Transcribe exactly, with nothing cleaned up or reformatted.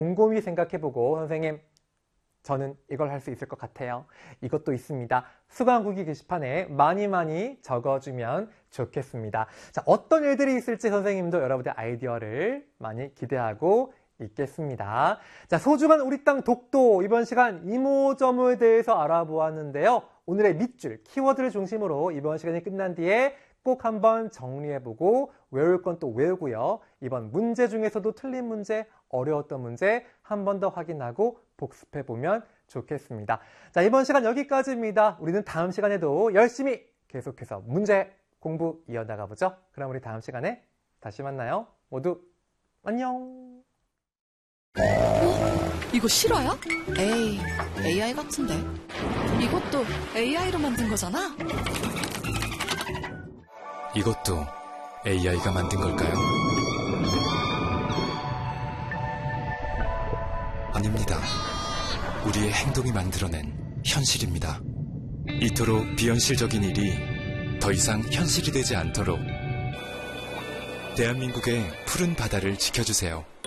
곰곰이 생각해보고 선생님 저는 이걸 할 수 있을 것 같아요. 이것도 있습니다. 수강후기 게시판에 많이 많이 적어주면 좋겠습니다. 자, 어떤 일들이 있을지 선생님도 여러분의 아이디어를 많이 기대하고 있겠습니다. 자, 소중한 우리 땅 독도 이번 시간 이모저모에 대해서 알아보았는데요. 오늘의 밑줄, 키워드를 중심으로 이번 시간이 끝난 뒤에 꼭 한번 정리해보고 외울 건 또 외우고요. 이번 문제 중에서도 틀린 문제, 어려웠던 문제 한 번 더 확인하고 복습해보면 좋겠습니다. 자, 이번 시간 여기까지입니다. 우리는 다음 시간에도 열심히 계속해서 문제 공부 이어나가 보죠. 그럼 우리 다음 시간에 다시 만나요. 모두 안녕. 어? 이거 실화야? 에이, 에이아이 같은데. 이것도 에이아이로 만든 거잖아? 이것도 에이아이가 만든 걸까요? 아닙니다. 우리의 행동이 만들어낸 현실입니다. 이토록 비현실적인 일이 더 이상 현실이 되지 않도록 대한민국의 푸른 바다를 지켜주세요.